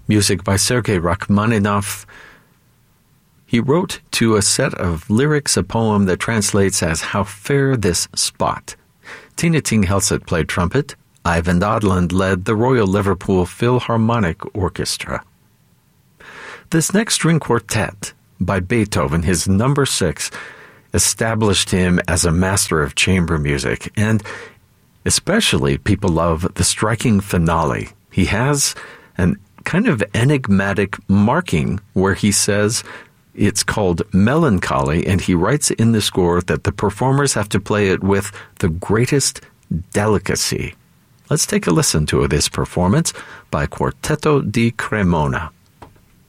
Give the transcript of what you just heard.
Music by Sergei Rachmaninoff. He wrote to a set of lyrics a poem that translates as How Fair This Spot. Tina Ting Helseth played trumpet. Ivan Dodland led the Royal Liverpool Philharmonic Orchestra. This next string quartet by Beethoven, his number 6, established him as a master of chamber music, and especially people love the striking finale. He has an kind of enigmatic marking where he says it's called Melancholy, and he writes in the score that the performers have to play it with the greatest delicacy. Let's take a listen to this performance by Quartetto di Cremona.